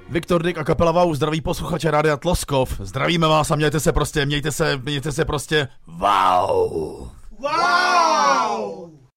Viktor Dyk a kapela Wow zdraví posluchače Rádia Tloskov. Zdravíme vás a mějte se prostě, mějte se prostě wow. Wow!